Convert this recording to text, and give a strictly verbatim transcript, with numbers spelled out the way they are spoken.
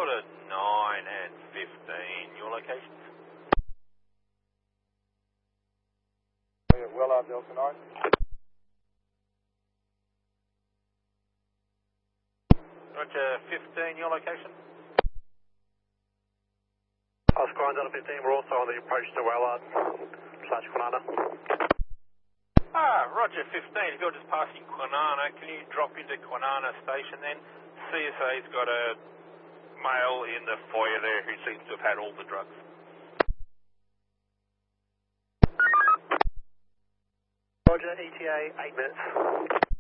Delta nine and fifteen, your locations? Well, uh, Delta nine. Roger, fifteen, your location? Oscar Delta fifteen, we're also on the approach to Wellard slash Kwinana. Ah, Roger, fifteen, if you're just passing Kwinana, can you drop into Kwinana station then? C S A's got a male in the foyer there who seems to have had all the drugs. Roger, E T A, eight minutes.